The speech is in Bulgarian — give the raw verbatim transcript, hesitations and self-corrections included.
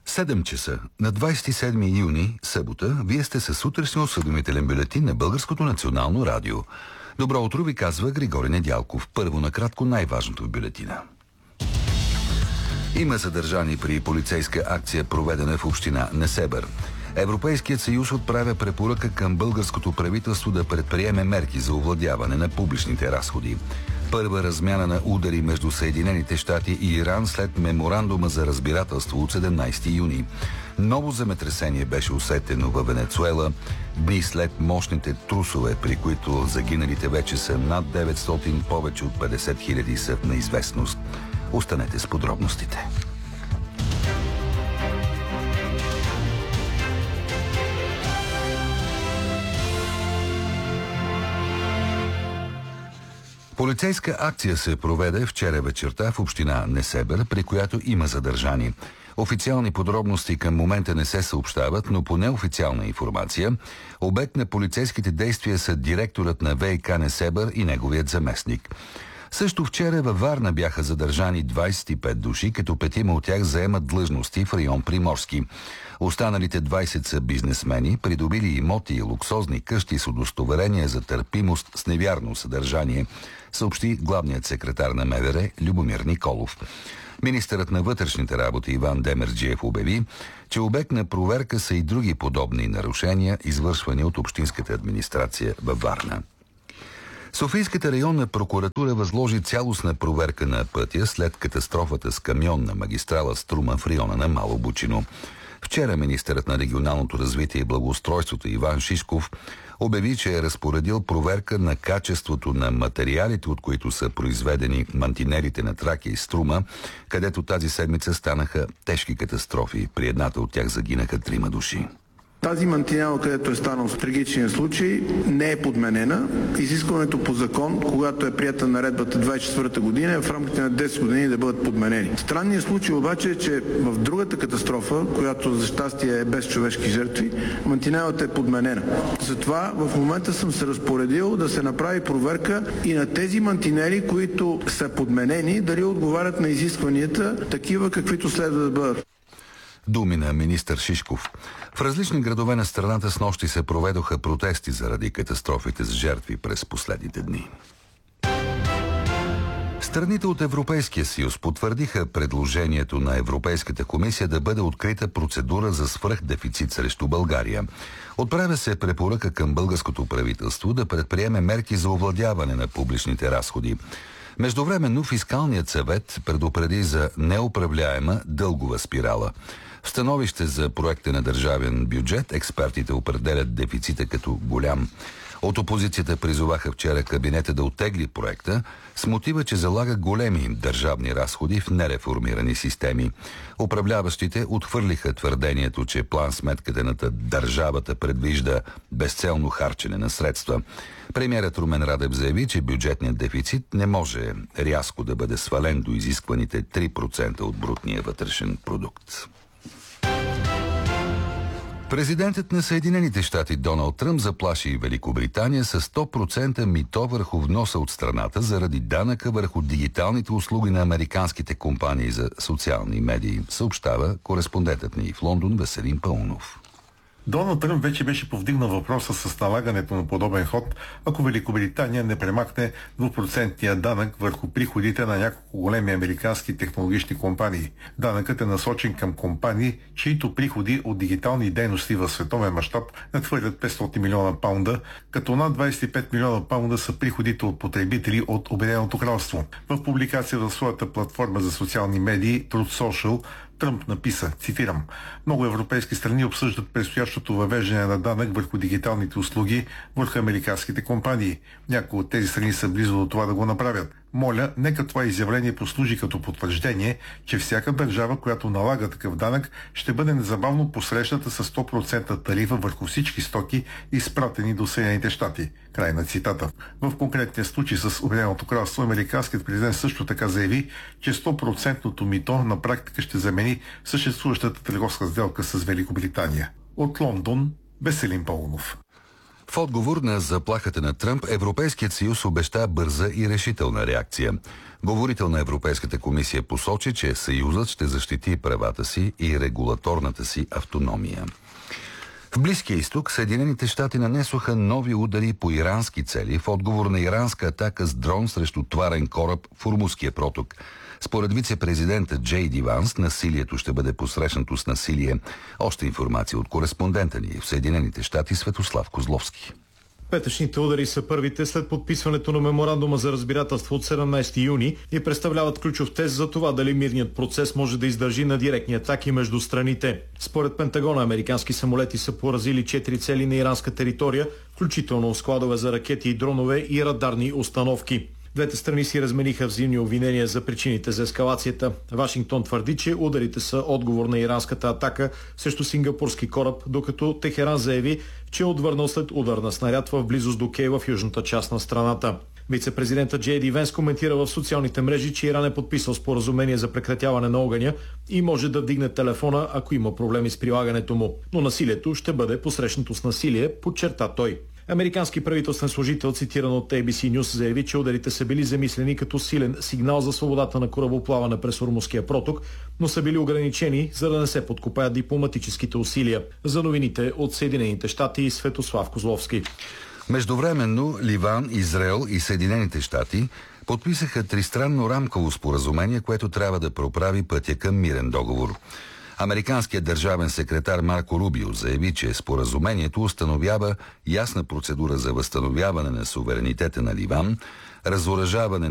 седем часа на двадесет и седми юни, събота, вие сте със сутрешния осведомителен бюлетин на Българското национално радио. Добро утро ви казва Григорий Недялков. Първо накратко най-важното в бюлетина. Има задържани при полицейска акция, проведена в община Несебър. Европейският съюз отправя препоръка към българското правителство да предприеме мерки за овладяване на публичните разходи. Първа размяна на удари между Съединените щати и Иран след меморандума за разбирателство от седемнадесети юни. Ново земетресение беше усетено във Венецуела, дни след мощните трусове, при които загиналите вече са над деветстотин, повече от петдесет хиляди са в неизвестност. Останете с подробностите. Полицейска акция се проведе вчера вечерта в община Несебър, при която има задържани. Официални подробности към момента не се съобщават, но по неофициална информация, обект на полицейските действия са директорът на ВиК Несебър и неговият заместник. Също вчера във Варна бяха задържани двадесет и пет души, като петима от тях заемат длъжности в район Приморски. Останалите двадесет са бизнесмени, придобили имоти и луксозни къщи с удостоверение за търпимост с невярно съдържание, съобщи главният секретар на МВР Любомир Николов. Министърът на вътрешните работи Иван Демерджиев обяви, че обект на проверка са и други подобни нарушения, извършвани от общинската администрация във Варна. Софийската районна прокуратура възложи цялостна проверка на пътя след катастрофата с камион на магистрала Струма в района на Мало Бучино. Вчера министърът на регионалното развитие и благоустройството Иван Шишков обяви, че е разпоредил проверка на качеството на материалите, от които са произведени мантинелите на Тракия и Струма, където тази седмица станаха тежки катастрофи. При едната от тях загинаха трима души. Тази мантинела, където е станал в трагичния случай, не е подменена. Изискването по закон, когато е прията наредбата двадесет и четвърта година, е в рамките на десет години да бъдат подменени. Странният случай обаче е, че в другата катастрофа, която за щастие е без човешки жертви, мантинелата е подменена. Затова в момента съм се разпоредил да се направи проверка и на тези мантинели, които са подменени, дали отговарят на изискванията, такива каквито следва да бъдат. Думи на министър Шишков. В различни градове на страната снощи се проведоха протести заради катастрофите с жертви през последните дни. Страните от Европейския съюз потвърдиха предложението на Европейската комисия да бъде открита процедура за свръхдефицит срещу България. Отправя се препоръка към българското правителство да предприеме мерки за овладяване на публичните разходи. Междувременно фискалният съвет предупреди за неуправляема дългова спирала. В становище за проекта на държавен бюджет експертите определят дефицита като голям. От опозицията призоваха вчера кабинета да оттегли проекта с мотива, че залага големи държавни разходи в нереформирани системи. Управляващите отхвърлиха твърдението, че план-сметката на държавата предвижда безцелно харчене на средства. Премиерът Румен Радев заяви, че бюджетният дефицит не може рязко да бъде свален до изискваните три процента от брутния вътрешен продукт. Президентът на Съединените щати Доналд Тръмп заплаши Великобритания с сто процента мито върху вноса от страната заради данъка върху дигиталните услуги на американските компании за социални медии, съобщава кореспондентът ни в Лондон Веселин Паунов. Доналд Тръмп вече беше повдигнал въпроса с налагането на подобен ход, ако Великобритания не премахне двупроцентния данък върху приходите на няколко големи американски технологични компании. Данъкът е насочен към компании, чието приходи от дигитални дейности в световен мащаб надхвърлят петстотин милиона паунда, като над двадесет и пет милиона паунда са приходите от потребители от Обединеното кралство. В публикация в своята платформа за социални медии Truth Social, Тръмп написа, цитирам: "Много европейски страни обсъждат предстоящото въвеждане на данък върху дигиталните услуги върху американските компании. Някои от тези страни са близо до това да го направят. Моля, нека това изявление послужи като потвърждение, че всяка държава, която налага такъв данък, ще бъде незабавно посрещната с сто процента тарифа върху всички стоки, изпратени до Съединените щати." Край на цитата. В конкретния случай с Обединеното кралство, американският президент също така заяви, че сто процента мито на практика ще замени съществуващата търговска сделка с Великобритания. От Лондон, Веселин Паунов. В отговор на заплахата на Тръмп, Европейският съюз обеща бърза и решителна реакция. Говорител на Европейската комисия посочи, че съюзът ще защити правата си и регулаторната си автономия. В Близкия изток Съединените щати нанесоха нови удари по ирански цели в отговор на иранска атака с дрон срещу товарен кораб в Ормузския проток. Според вице-президента Джей Ди Ванс, насилието ще бъде посрещнато с насилие. Още информация от кореспондента ни в Съединените щати Светослав Козловски. Петъчните удари са първите след подписването на меморандума за разбирателство от седемнайсети юни и представляват ключов тест за това дали мирният процес може да издържи на директни атаки между страните. Според Пентагона, американски самолети са поразили четири цели на иранска територия, включително складове за ракети и дронове и радарни установки. Двете страни си размениха взаимни обвинения за причините за ескалацията. Вашингтон твърди, че ударите са отговор на иранската атака срещу сингапурски кораб, докато Техеран заяви, че е отвърнал след удар на снаряд в близост до Кей в южната част на страната. Вице-президентът Джей Ди Венс коментира в социалните мрежи, че Иран е подписал споразумение за прекратяване на огъня и може да вдигне телефона, ако има проблеми с прилагането му. Но насилието ще бъде посрещнато с насилие, подчерта той. Американски правителствен служител, цитиран от Ей Би Си News, заяви, че ударите са били замислени като силен сигнал за свободата на корабоплаване през Ормузския проток, но са били ограничени, за да не се подкопаят дипломатическите усилия. За новините от Съединените щати и Светослав Козловски. Междувременно Ливан, Израел и Съединените щати подписаха тристранно рамково споразумение, което трябва да проправи пътя към мирен договор. Американският държавен секретар Марко Рубио заяви, че споразумението установява ясна процедура за възстановяване на суверенитета на Ливан, разоръжаване